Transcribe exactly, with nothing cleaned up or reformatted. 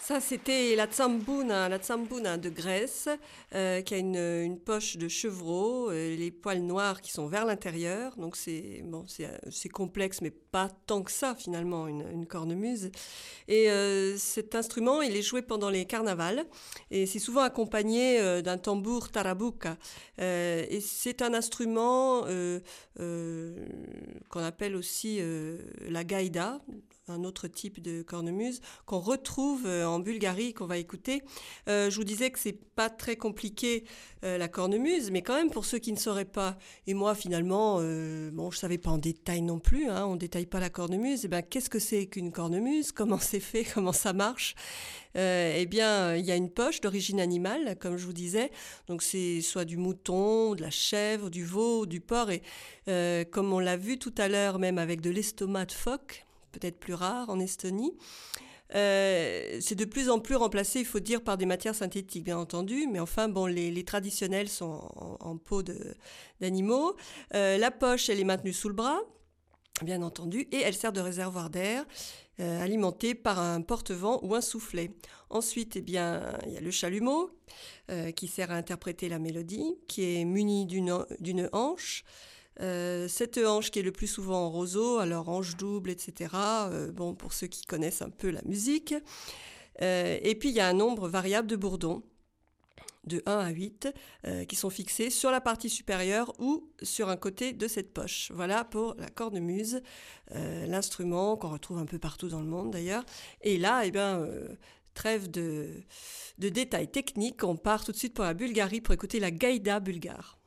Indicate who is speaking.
Speaker 1: Ça, c'était la tsambuna, la tsambuna de Grèce, euh, qui a une, une poche de chevreau, euh, les poils noirs qui sont vers l'intérieur. Donc c'est bon, c'est, euh, c'est complexe, mais pas tant que ça finalement, une, une cornemuse. Et euh, cet instrument, il est joué pendant les carnavals, et c'est souvent accompagné euh, d'un tambour tarabuca. Euh, et c'est un instrument euh, euh, qu'on appelle aussi euh, la gaïda, un autre type de cornemuse qu'on retrouve euh, en Bulgarie, qu'on va écouter. Euh, je vous disais que c'est pas très compliqué euh, la cornemuse, mais quand même pour ceux qui ne sauraient pas, et moi finalement, euh, bon, je savais pas en détail non plus, hein, on détaille pas la cornemuse. Et ben, qu'est-ce que c'est qu'une cornemuse? Comment c'est fait? Comment ça marche? Euh, eh bien, il y a une poche d'origine animale, comme je vous disais. Donc, c'est soit du mouton, de la chèvre, du veau, du porc. Et euh, comme on l'a vu tout à l'heure, même avec de l'estomac de phoque, peut-être plus rare en Estonie. Euh, c'est de plus en plus remplacé, il faut dire, par des matières synthétiques, bien entendu. Mais enfin, bon, les, les traditionnels sont en, en peau de, d'animaux. Euh, la poche, elle est maintenue sous le bras, bien entendu, et elle sert de réservoir d'air, euh, alimenté par un porte-vent ou un soufflet. Ensuite, eh bien, il y a le chalumeau, euh, qui sert à interpréter la mélodie, qui est muni d'une, d'une hanche. Euh, cette hanche qui est le plus souvent en roseau, alors hanche double, et cetera. Euh, bon, pour ceux qui connaissent un peu la musique. Euh, et puis, il y a un nombre variable de bourdons, de un à huit, euh, qui sont fixés sur la partie supérieure ou sur un côté de cette poche. Voilà pour la cornemuse, euh, l'instrument qu'on retrouve un peu partout dans le monde d'ailleurs. Et là, eh bien, euh, trêve de, de détails techniques, on part tout de suite pour la Bulgarie pour écouter la gaïda bulgare.